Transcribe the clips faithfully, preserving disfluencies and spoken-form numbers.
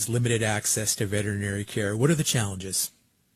there's limited access to veterinary care. What are the challenges?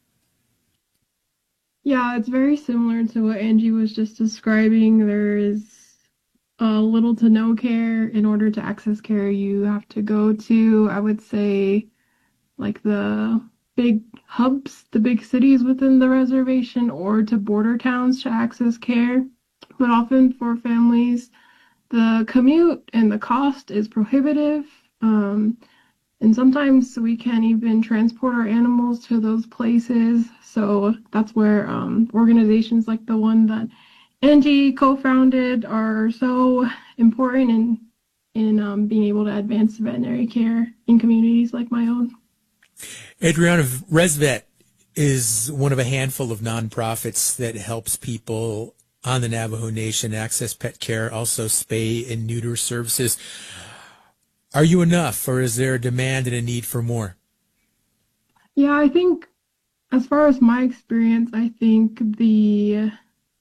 Yeah, it's very similar to what Angie was just describing. There is uh, little to no care. In order to access care, you have to go to, I would say, like the big hubs, the big cities within the reservation, or to border towns to access care. But often for families, the commute and the cost is prohibitive. Um, and sometimes we can't even transport our animals to those places. So that's where um, organizations like the one that Angie co-founded are so important in, in um, being able to advance veterinary care in communities like my own. Adriana, ResVet is one of a handful of nonprofits that helps people on the Navajo Nation access pet care, also spay and neuter services. Are you enough, or is there a demand and a need for more? Yeah, I think as far as my experience, I think the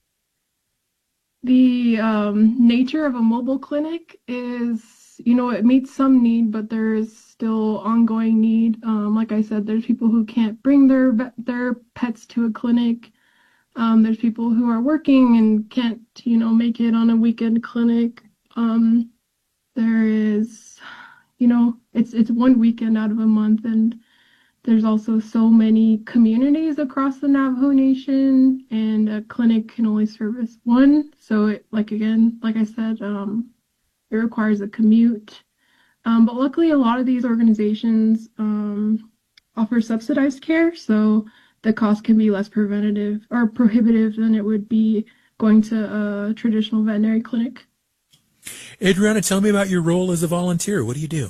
the um, nature of a mobile clinic is, you know, it meets some need, but there is still ongoing need. Um, like I said, there's people who can't bring their their pets to a clinic. Um, there's people who are working and can't, you know, make it on a weekend clinic. Um, there is, you know, it's it's one weekend out of a month, and there's also so many communities across the Navajo Nation, and a clinic can only service one. So, it, like again, like I said, um, it requires a commute. Um, but luckily, a lot of these organizations um, offer subsidized care, so the cost can be less preventative or prohibitive than it would be going to a traditional veterinary clinic. Adriana, tell me about your role as a volunteer. What do you do?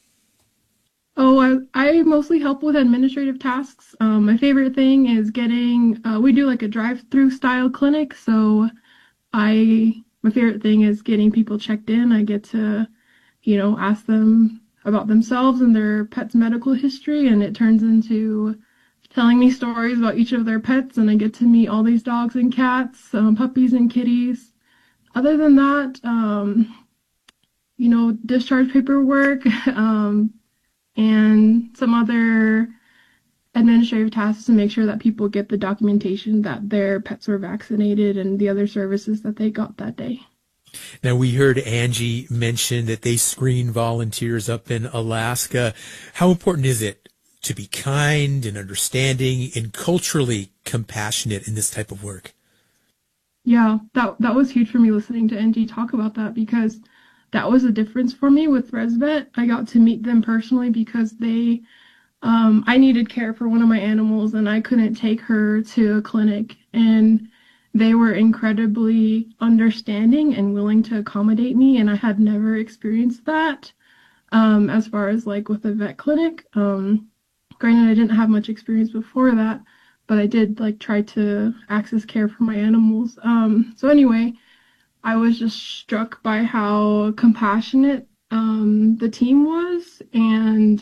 Oh, I, I mostly help with administrative tasks. Um, my favorite thing is getting, uh, we do like a drive-through style clinic. So I, my favorite thing is getting people checked in. I get to, you know, ask them about themselves and their pet's medical history, and it turns into telling me stories about each of their pets, and I get to meet all these dogs and cats, um, puppies and kitties. Other than that, um, you know, discharge paperwork, um, and some other administrative tasks to make sure that people get the documentation that their pets were vaccinated and the other services that they got that day. Now, we heard Angie mention that they screen volunteers up in Alaska. How important is it to be kind and understanding and culturally compassionate in this type of work? Yeah, that that was huge for me listening to Angie talk about that, because that was a difference for me with ResVet. I got to meet them personally because they, um, I needed care for one of my animals and I couldn't take her to a clinic, and they were incredibly understanding and willing to accommodate me, and I had never experienced that um, as far as like with a vet clinic. Um, Granted, I didn't have much experience before that, but I did like try to access care for my animals. Um, so anyway, I was just struck by how compassionate um, the team was, and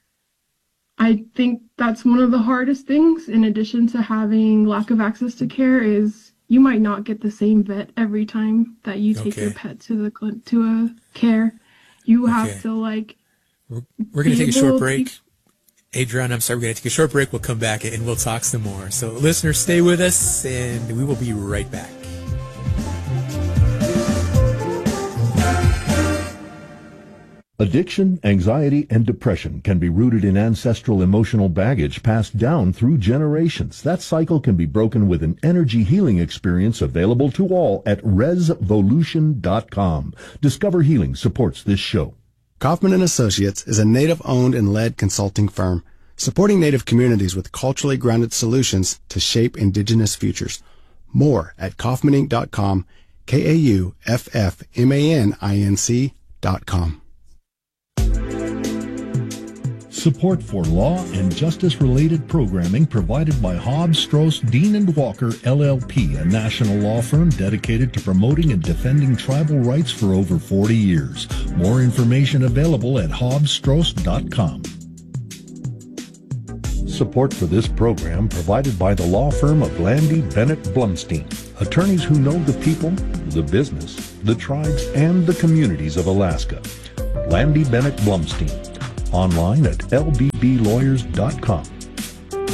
I think that's one of the hardest things, in addition to having lack of access to care, is you might not get the same vet every time that you take Okay. your pet to the to a care. You Okay. have to like. We're, we're going to take a short break. To, Adrian, I'm sorry, we're going to take a short break. We'll come back and we'll talk some more. So listeners, stay with us and we will be right back. Addiction, anxiety, and depression can be rooted in ancestral emotional baggage passed down through generations. That cycle can be broken with an energy healing experience available to all at resvolution dot com. Discover Healing supports this show. Kaufman and Associates is a Native-owned and led consulting firm supporting Native communities with culturally grounded solutions to shape Indigenous futures. More at kaufman inc dot com, K A U F F M A N I N C dot com. Support for law and justice-related programming provided by Hobbs, Strauss, Dean and Walker, L L P, a national law firm dedicated to promoting and defending tribal rights for over forty years. More information available at hobbs strauss dot com. Support for this program provided by the law firm of Landy Bennett Blumstein, attorneys who know the people, the business, the tribes, and the communities of Alaska. Landy Bennett Blumstein, online at l b b lawyers dot com.